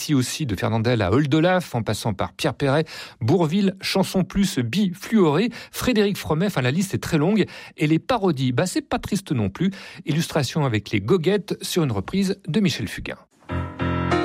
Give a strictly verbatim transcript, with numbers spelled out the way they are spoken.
Ici aussi de Fernandel à Oldelaf, en passant par Pierre Perret, Bourvil, Chanson Plus, Bi, Fluoré, Frédéric Fromet, enfin la liste est très longue. Et les parodies, bah c'est pas triste non plus. Illustration avec les goguettes sur une reprise de Michel Fugain.